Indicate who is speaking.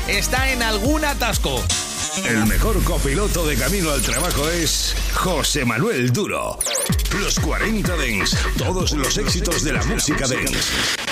Speaker 1: está en algún atasco.
Speaker 2: El mejor copiloto de camino al trabajo es José Manuel Duro. Los 40 Dance, todos los éxitos de la música dance.